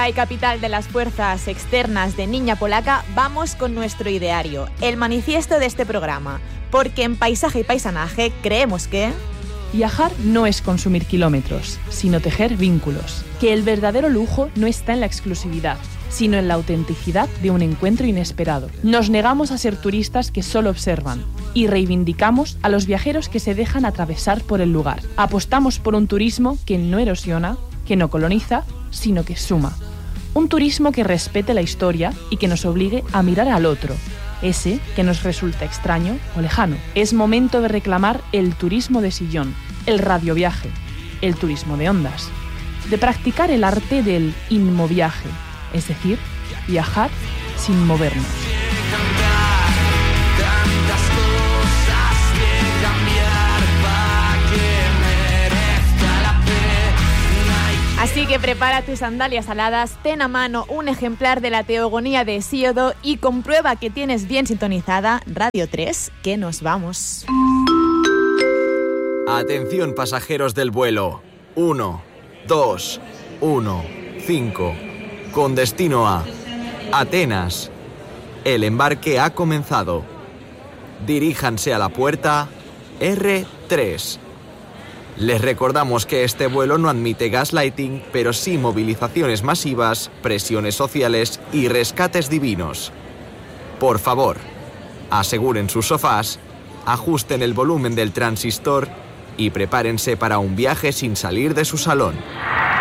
Y capital de las fuerzas externas de Niña Polaca, vamos con nuestro ideario, el manifiesto de este programa, porque en Paisaje y Paisanaje creemos que... Viajar no es consumir kilómetros, sino tejer vínculos, que el verdadero lujo no está en la exclusividad, sino en la autenticidad de un encuentro inesperado. Nos negamos a ser turistas que solo observan y reivindicamos a los viajeros que se dejan atravesar por el lugar. Apostamos por un turismo que no erosiona, que no coloniza, sino que suma. Un turismo que respete la historia y que nos obligue a mirar al otro, ese que nos resulta extraño o lejano. Es momento de reclamar el turismo de sillón, el radioviaje, el turismo de ondas, de practicar el arte del inmoviaje, es decir, viajar sin movernos. Así que prepara tus sandalias aladas, ten a mano un ejemplar de la Teogonía de Hesíodo y comprueba que tienes bien sintonizada Radio 3, que nos vamos. Atención pasajeros del vuelo 1, 2, 1, 5, con destino a Atenas. El embarque ha comenzado. Diríjanse a la puerta R3. Les recordamos que este vuelo no admite gaslighting, pero sí movilizaciones masivas, presiones sociales y rescates divinos. Por favor, aseguren sus sofás, ajusten el volumen del transistor y prepárense para un viaje sin salir de su salón.